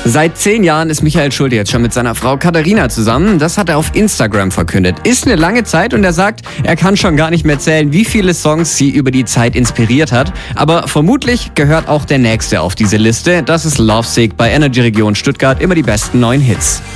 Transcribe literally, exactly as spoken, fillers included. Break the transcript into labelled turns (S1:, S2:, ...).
S1: Seit zehn Jahren ist Michael Schulte jetzt schon mit seiner Frau Katharina zusammen. Das hat er auf Instagram verkündet. Ist eine lange Zeit und er sagt, er kann schon gar nicht mehr zählen, wie viele Songs sie über die Zeit inspiriert hat. Aber vermutlich gehört auch der nächste auf diese Liste. Das ist Lovesick bei Energy Region Stuttgart, immer die besten neuen Hits.